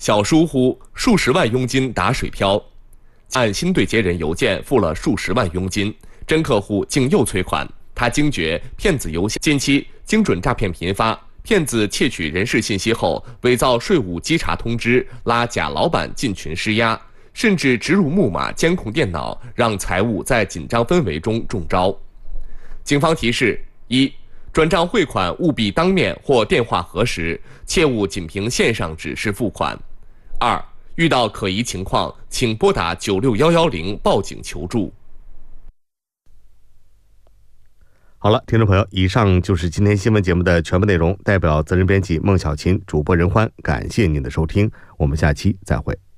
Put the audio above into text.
小疏忽，数十万佣金打水漂。按新对接人邮件付了数十万佣金，真客户竟又催款。他惊觉骗子邮箱近期精准诈骗频发，骗子窃取人事信息后，伪造税务稽查通知，拉假老板进群施压，甚至植入木马监控电脑，让财务在紧张氛围中中招。警方提示：一、转账汇款务必当面或电话核实，切勿仅凭线上指示付款。二、遇到可疑情况，请拨打96110报警求助。 好了，听众朋友，以上就是今天新闻节目的全部内容。代表责任编辑孟小琴、主播任欢，感谢您的收听，我们下期再会。